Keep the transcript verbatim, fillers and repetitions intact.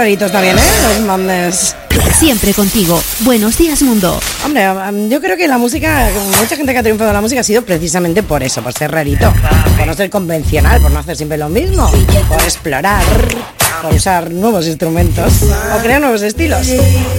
raritos también, ¿eh? Los Madness. Siempre contigo. Buenos días, mundo. Hombre, yo creo que la música, mucha gente que ha triunfado en la música ha sido precisamente por eso, por ser rarito, por no ser convencional, por no hacer siempre lo mismo, por explorar, por usar nuevos instrumentos o crear nuevos estilos.